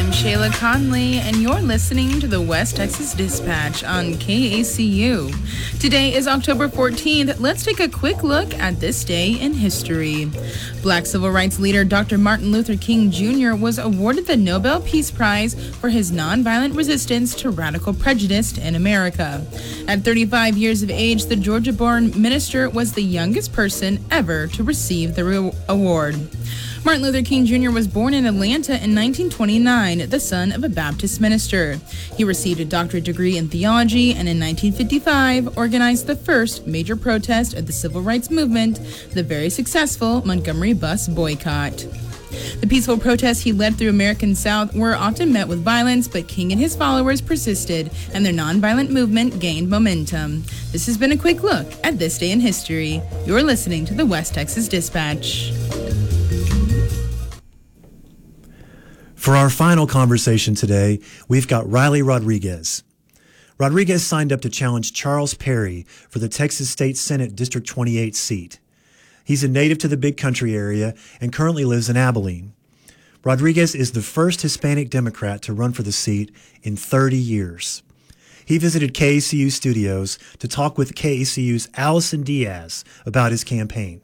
Shayla Conley, and you're listening to the West Texas Dispatch on KACU. Today is October 14th. Let's take a quick look at this day in history. Black civil rights leader Dr. Martin Luther King Jr. was awarded the Nobel Peace Prize for his nonviolent resistance to radical prejudice in America. At 35 years of age, the Georgia-born minister was the youngest person ever to receive the award. Martin Luther King Jr. was born in Atlanta in 1929, the son of a Baptist minister. He received a doctorate degree in theology and in 1955 organized the first major protest of the civil rights movement, the very successful Montgomery bus boycott. The peaceful protests he led through American South were often met with violence, but King and his followers persisted, and their nonviolent movement gained momentum. This has been a quick look at this day in history. You're listening to the West Texas Dispatch. For our final conversation today, we've got Riley Rodriguez. Rodriguez signed up to challenge Charles Perry for the Texas State Senate District 28 seat. He's a native to the Big Country area and currently lives in Abilene. Rodriguez is the first Hispanic Democrat to run for the seat in 30 years. He visited KACU studios to talk with KACU's Allison Diaz about his campaign.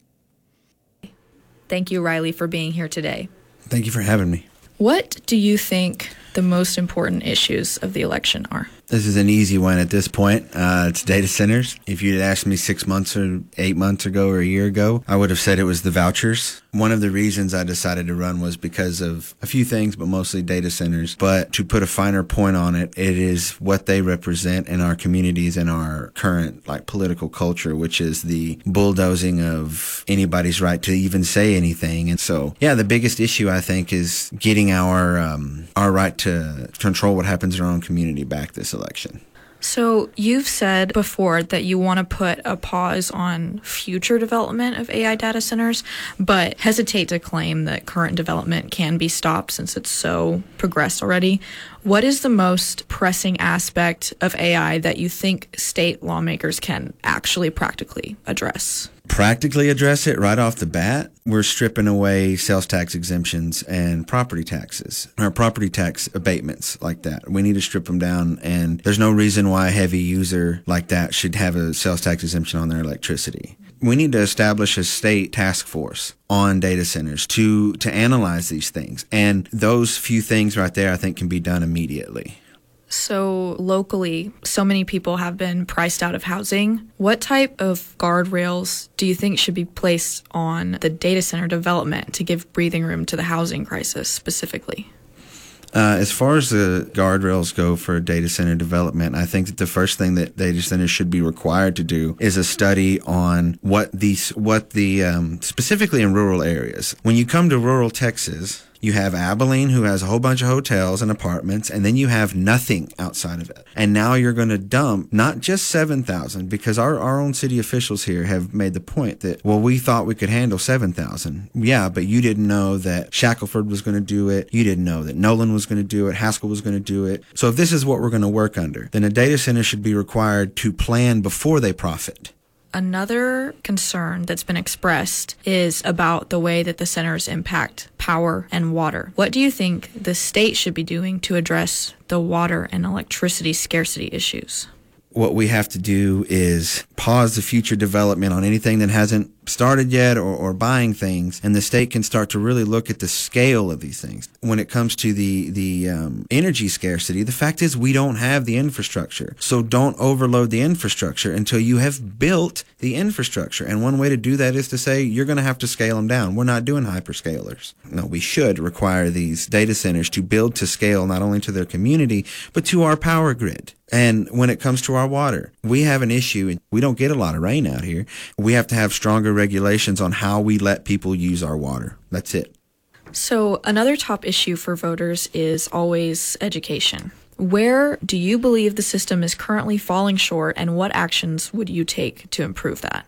Thank you, Riley, for being here today. Thank you for having me. What do you think the most important issues of the election are? This is an easy one at this point. It's data centers. If you'd asked me 6 months or 8 months ago or a year ago, I would have said it was the vouchers. One of the reasons I decided to run was because of a few things, but mostly data centers. But to put a finer point on it, it is what they represent in our communities and our current political culture, which is the bulldozing of anybody's right to even say anything. And so, the biggest issue I think is getting our right to control what happens in our own community back this election. So you've said before that you want to put a pause on future development of AI data centers, but hesitate to claim that current development can be stopped since it's so progressed already. What is the most pressing aspect of AI that you think state lawmakers can actually practically address? Practically address it right off the bat? We're stripping away sales tax exemptions and property taxes, or property tax abatements like that. We need to strip them down, and there's no reason why a heavy user like that should have a sales tax exemption on their electricity. We need to establish a state task force on data centers to analyze these things. And those few things right there, I think, can be done immediately. So locally, so many people have been priced out of housing. What type of guardrails do you think should be placed on the data center development to give breathing room to the housing crisis specifically? As far as the guardrails go for data center development, I think that the first thing that data centers should be required to do is a study on specifically in rural areas. When you come to rural Texas, you have Abilene, who has a whole bunch of hotels and apartments, and then you have nothing outside of it. And now you're going to dump not just 7,000, because our own city officials here have made the point that, we thought we could handle 7,000. Yeah, but you didn't know that Shackelford was going to do it. You didn't know that Nolan was going to do it. Haskell was going to do it. So if this is what we're going to work under, then a data center should be required to plan before they profit. Another concern that's been expressed is about the way that the centers impact power and water. What do you think the state should be doing to address the water and electricity scarcity issues? What we have to do is pause the future development on anything that hasn't started yet or buying things, and the state can start to really look at the scale of these things. When it comes to the energy scarcity, the fact is we don't have the infrastructure. So don't overload the infrastructure until you have built the infrastructure. And one way to do that is to say you're going to have to scale them down. We're not doing hyperscalers. No, we should require these data centers to build to scale not only to their community, but to our power grid. And when it comes to our water, we have an issue, and we don't get a lot of rain out here. We have to have stronger regulations on how we let people use our water. That's it. So another top issue for voters is always education. Where do you believe the system is currently falling short, and what actions would you take to improve that?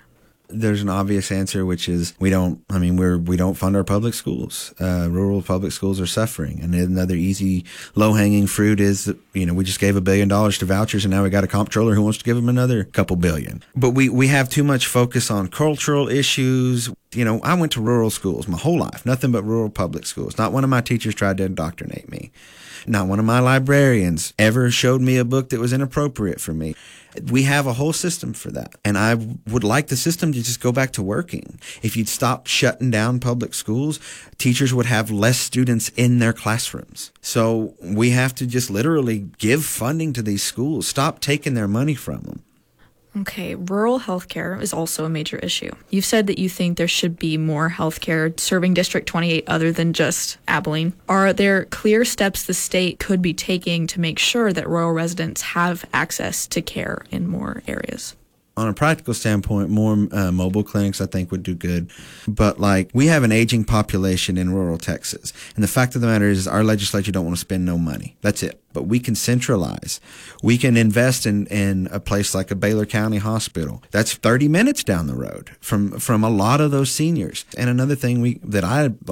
There's an obvious answer, which is we don't fund our public schools. Rural public schools are suffering. And another easy low-hanging fruit is that, we just gave $1 billion to vouchers, and now we got a comptroller who wants to give them another couple billion. But we have too much focus on cultural issues. I went to rural schools my whole life, nothing but rural public schools. Not one of my teachers tried to indoctrinate me. Not one of my librarians ever showed me a book that was inappropriate for me. We have a whole system for that. And I would like the system to just go back to working. If you'd stop shutting down public schools, teachers would have less students in their classrooms. So we have to just literally give funding to these schools, stop taking their money from them. Okay, rural healthcare is also a major issue. You've said that you think there should be more healthcare serving District 28 other than just Abilene. Are there clear steps the state could be taking to make sure that rural residents have access to care in more areas? On a practical standpoint, more mobile clinics, I think, would do good. But we have an aging population in rural Texas. And the fact of the matter is our legislature don't want to spend no money. That's it. But we can centralize. We can invest in a place like a Baylor County Hospital. That's 30 minutes down the road from a lot of those seniors. And another thing that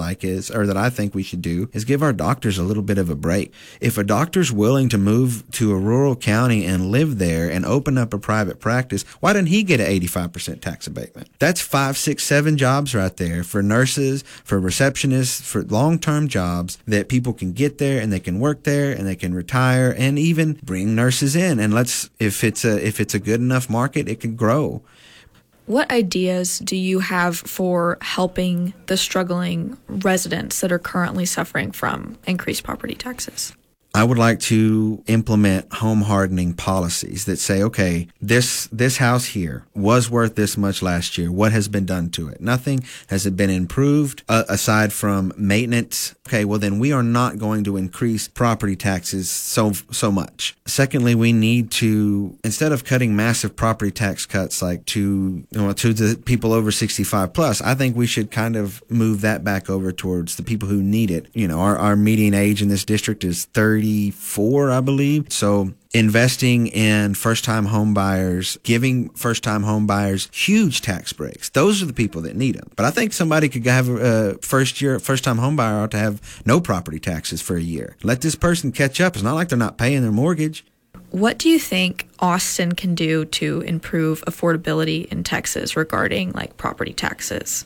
I think we should do is give our doctors a little bit of a break. If a doctor's willing to move to a rural county and live there and open up a private practice, why didn't he get an 85% tax abatement? That's 5, 6, 7 jobs right there for nurses, for receptionists, for long-term jobs that people can get there and they can work there and they can retire and even bring nurses in. And if it's a good enough market, it can grow. What ideas do you have for helping the struggling residents that are currently suffering from increased property taxes? I would like to implement home hardening policies that say, okay, this house here was worth this much last year. What has been done to it? Nothing. Has it been improved aside from maintenance? Okay, well then we are not going to increase property taxes so much. Secondly, we need to, instead of cutting massive property tax cuts to the people over 65 plus, I think we should kind of move that back over towards the people who need it. Our median age in this district is 34, I believe. So investing in first-time home buyers, giving first-time home buyers huge tax breaks. Those are the people that need them. But I think somebody could have a first-time home buyer ought to have no property taxes for a year. Let this person catch up. It's not like they're not paying their mortgage. What do you think Austin can do to improve affordability in Texas regarding property taxes?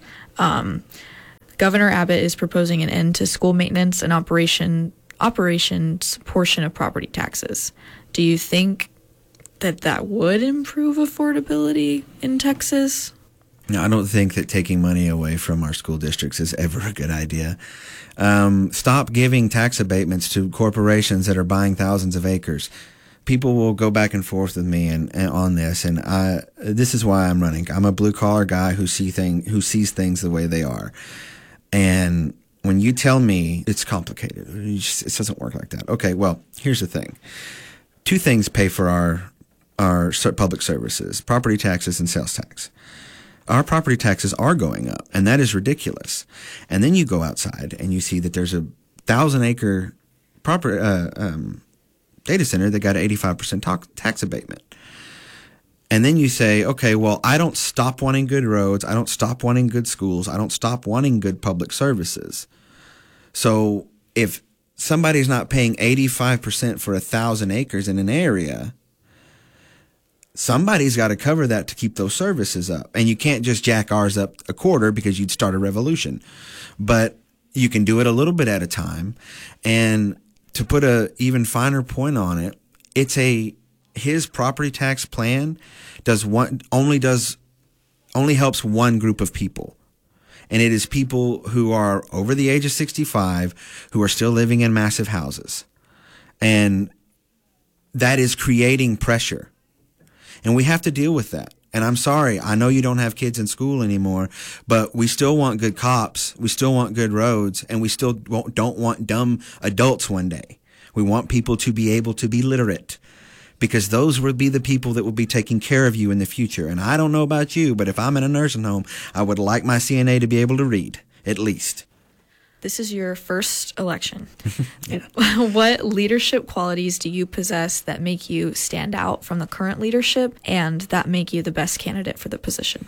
Governor Abbott is proposing an end to school maintenance and operations portion of property taxes. Do you think that would improve affordability in Texas? No, I don't think that taking money away from our school districts is ever a good idea. Stop giving tax abatements to corporations that are buying thousands of acres. People will go back and forth with me on this, and this is why I'm running. I'm a blue collar guy who sees things the way they are, and when you tell me it's complicated, it doesn't work like that. Okay, well, here's the thing. 2 things pay for our public services: property taxes and sales tax. Our property taxes are going up, and that is ridiculous. And then you go outside and you see that there's a 1,000-acre data center that got an 85% tax abatement. And then you say, okay, well, I don't stop wanting good roads. I don't stop wanting good schools. I don't stop wanting good public services. So if somebody's not paying 85% for 1,000 acres in an area, somebody's got to cover that to keep those services up. And you can't just jack ours up a quarter because you'd start a revolution. But you can do it a little bit at a time. And to put a even finer point on it, his property tax plan only helps one group of people. And it is people who are over the age of 65 who are still living in massive houses. And that is creating pressure. And we have to deal with that. And I'm sorry, I know you don't have kids in school anymore, but we still want good cops. We still want good roads. And we still don't want dumb adults one day. We want people to be able to be literate, because those will be the people that will be taking care of you in the future. And I don't know about you, but if I'm in a nursing home, I would like my CNA to be able to read, at least. This is your first election. What leadership qualities do you possess that make you stand out from the current leadership and that make you the best candidate for the position?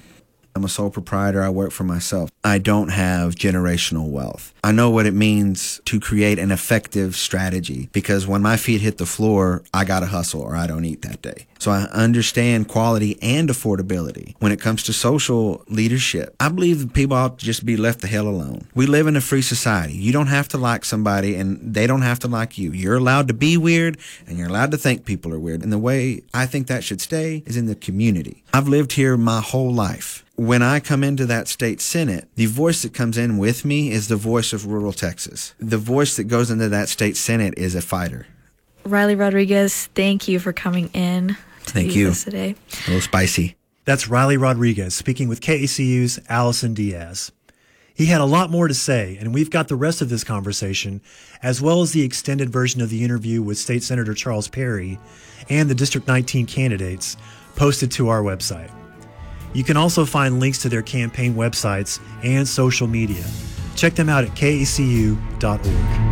I'm a sole proprietor. I work for myself. I don't have generational wealth. I know what it means to create an effective strategy because when my feet hit the floor, I got to hustle or I don't eat that day. So I understand quality and affordability. When it comes to social leadership, I believe that people ought to just be left the hell alone. We live in a free society. You don't have to like somebody and they don't have to like you. You're allowed to be weird and you're allowed to think people are weird. And the way I think that should stay is in the community. I've lived here my whole life. When I come into that state senate, the voice that comes in with me is the voice of rural Texas. The voice that goes into that state senate is a fighter. Riley Rodriguez, thank you for coming in to Thank you. us today. A little spicy. That's Riley Rodriguez speaking with KACU's Allison Diaz. He had a lot more to say, and we've got the rest of this conversation, as well as the extended version of the interview with State Senator Charles Perry and the District 19 candidates, posted to our website. You can also find links to their campaign websites and social media. Check them out at kacu.org.